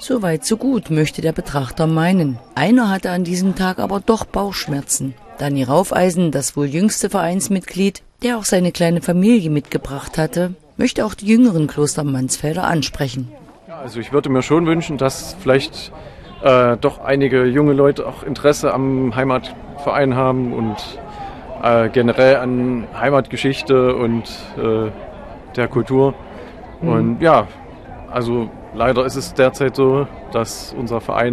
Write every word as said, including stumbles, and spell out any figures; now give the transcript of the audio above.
So weit, so gut, möchte der Betrachter meinen. Einer hatte an diesem Tag aber doch Bauchschmerzen. Dani Raufeisen, das wohl jüngste Vereinsmitglied, der auch seine kleine Familie mitgebracht hatte, möchte auch die jüngeren Klostermannsfelder ansprechen. Ja, also ich würde mir schon wünschen, dass vielleicht äh, doch einige junge Leute auch Interesse am Heimatverein haben und äh, generell an Heimatgeschichte und äh, der Kultur. Mhm. Und ja, also leider ist es derzeit so, dass unser Verein